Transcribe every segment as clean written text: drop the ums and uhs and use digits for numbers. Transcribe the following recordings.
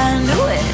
can do it.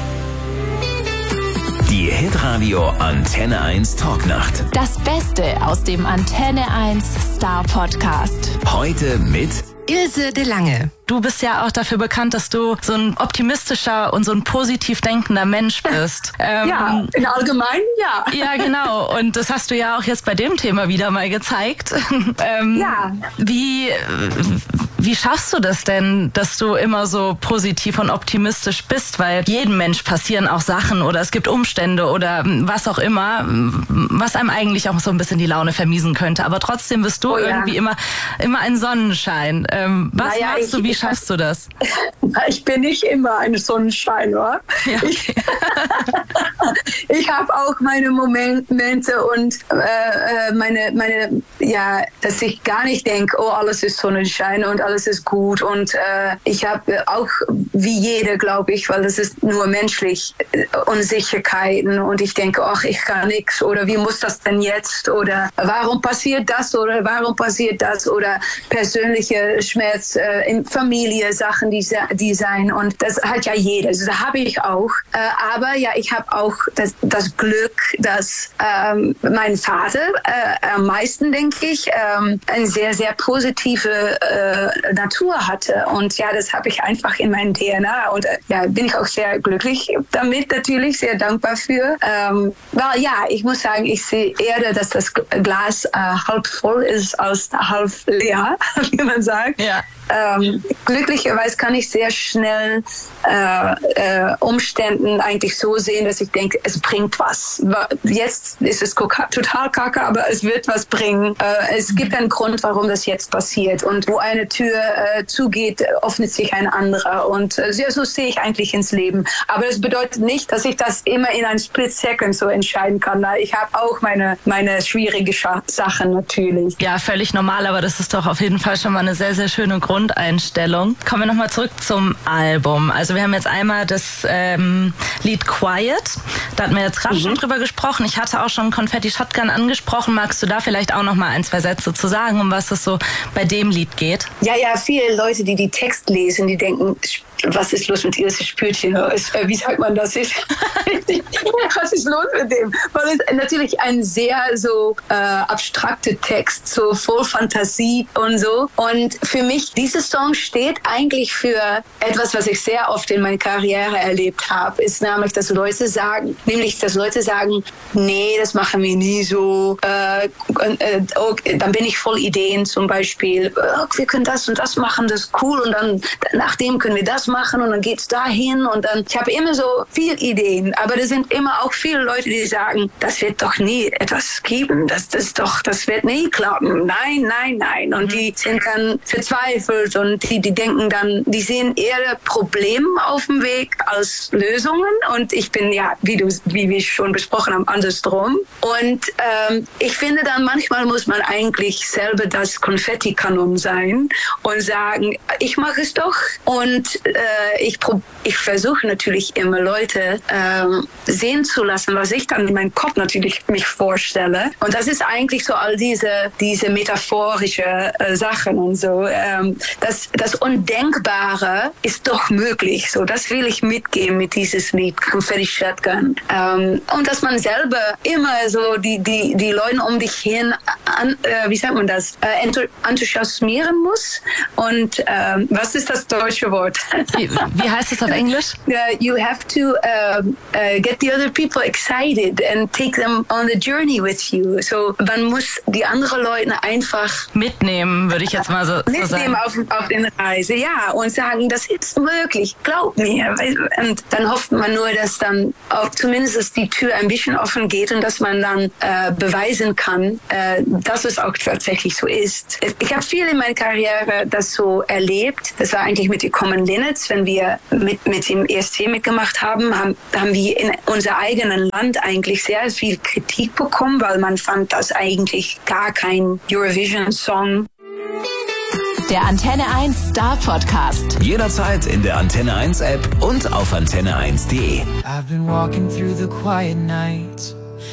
Die Hitradio Antenne 1 Talknacht. Das Beste aus dem Antenne 1 Star Podcast. Heute mit Ilse de Lange. Du bist ja auch dafür bekannt, dass du so ein optimistischer und so ein positiv denkender Mensch bist. Ja, im Allgemeinen, ja. Ja, genau. Und das hast du ja auch jetzt bei dem Thema wieder mal gezeigt. Ja. Wie schaffst du das denn, dass du immer so positiv und optimistisch bist? Weil jedem Mensch passieren auch Sachen oder es gibt Umstände oder was auch immer, was einem eigentlich auch so ein bisschen die Laune vermiesen könnte. Aber trotzdem bist du irgendwie immer ein Sonnenschein. Was machst du, wie schaffst du das? Ich bin nicht immer ein Sonnenschein, oder? Ja, okay. Ich habe auch meine Momente und dass ich gar nicht denke, oh, alles ist Sonnenschein und alles ist gut. Und ich habe auch, wie jeder, glaube ich, weil das ist nur menschlich, Unsicherheiten. Und ich denke, ach, ich kann nichts. Oder wie muss das denn jetzt? Oder warum passiert das? Oder warum passiert das? Oder persönliche Schmerz in Familie, Sachen, die sein. Und das hat ja jeder. Also, das habe ich auch. Aber ja, ich habe auch das Glück, dass mein Vater am meisten, denke ich, eine sehr, sehr positive Natur hatte. Und ja, das habe ich einfach in meinem DNA. Und bin ich auch sehr glücklich damit, natürlich, sehr dankbar für. Weil ja, ich muss sagen, ich sehe eher, dass das Glas halb voll ist als halb leer, wie man sagt. Ja. Glücklicherweise kann ich sehr schnell Umständen eigentlich so sehen, dass ich denke, es bringt was. Jetzt ist es total kacke, aber es wird was bringen. Es gibt einen Grund, warum das jetzt passiert. Und wo eine Tür zugeht, öffnet sich ein anderer. Und so sehe ich eigentlich ins Leben. Aber das bedeutet nicht, dass ich das immer in einem Split Second so entscheiden kann. Ich habe auch meine schwierige Sachen natürlich. Ja, völlig normal, aber das ist doch auf jeden Fall schon mal eine sehr, sehr schöne Grundeinstellung. Kommen wir nochmal zurück zum Album. Also wir haben jetzt einmal das Lied Quiet. Da hatten wir jetzt gerade schon drüber gesprochen. Ich hatte auch schon Confetti Shotgun angesprochen. Magst du da vielleicht auch nochmal ein, zwei Sätze zu sagen, um was es so bei dem Lied geht? Ja, viele Leute, die Text lesen, die denken, was ist los mit ihr? Das Spürchen. Wie sagt man das? Was ist los mit dem? Weil es natürlich ein sehr so abstrakter Text, so voll Fantasie und so. Und für mich, dieser Song steht eigentlich für etwas, was ich sehr oft in meiner Karriere erlebt habe, ist nämlich, dass Leute sagen, nee, das machen wir nie so. Dann bin ich voll Ideen zum Beispiel. Wir können das und das machen, das ist cool. Und dann nachdem können wir das machen und dann geht's dahin. Und dann, ich habe immer so viele Ideen, aber da sind immer auch viele Leute, die sagen, das wird doch nie etwas geben. Das wird nie klappen. Nein. Und die sind dann verzweifelt und die denken dann, die sehen eher Probleme auf dem Weg als Lösungen. Und ich bin ja, wie wir schon besprochen haben, andersrum. Und ich finde dann, manchmal muss man eigentlich selber das Konfettikanon sein und sagen, ich mache es doch. Und ich versuche natürlich immer Leute sehen zu lassen, was ich dann in meinem Kopf natürlich mich vorstelle. Und das ist eigentlich so all diese metaphorische Sachen und so. Das Undenkbare ist doch möglich. So, das will ich mitgeben mit dieses Lied Confetti Shotgun. Und dass man selber immer so die Leute um dich hin, wie sagt man das, enthusiasmieren muss. Und was ist das deutsche Wort? Wie heißt es auf Englisch? You have to get the other people excited and take them on the journey with you. So, man muss die anderen Leute einfach mitnehmen, würde ich jetzt mal so sagen. Auf den Reise, ja, und sagen, das ist möglich, glaub mir. Und dann hofft man nur, dass dann auch zumindest die Tür ein bisschen offen geht und dass man dann beweisen kann, dass es auch tatsächlich so ist. Ich habe viel in meiner Karriere das so erlebt. Das war eigentlich mit den Common Linnets, wenn wir mit dem ESC mitgemacht haben wir in unser eigenen Land eigentlich sehr viel Kritik bekommen, weil man fand das eigentlich gar kein Eurovision-Song. Der Antenne 1 Star Podcast. Jederzeit in der Antenne 1 App und auf antenne1.de. I've been walking through the quiet nights,